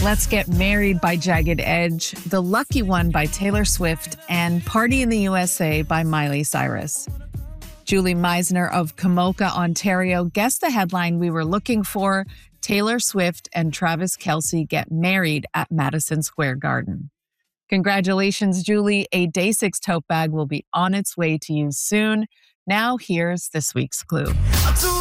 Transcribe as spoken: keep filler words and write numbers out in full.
Let's Get Married by Jagged Edge, The Lucky One by Taylor Swift, and Party in the U S A by Miley Cyrus. Julie Meisner of Komoka, Ontario, guessed the headline we were looking for: Taylor Swift and Travis Kelce get married at Madison Square Garden. Congratulations, Julie. A Day six tote bag will be on its way to you soon. Now here's this week's clue.